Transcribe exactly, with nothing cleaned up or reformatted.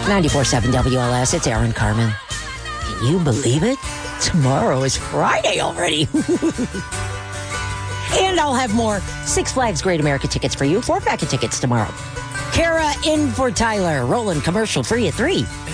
ninety-four point seven W L S, it's Aaron Carmen. Can you believe it? Tomorrow is Friday already. And I'll have more Six Flags Great America tickets for you. Four pack of tickets tomorrow. Kara in for Tyler. Rolling commercial free at three.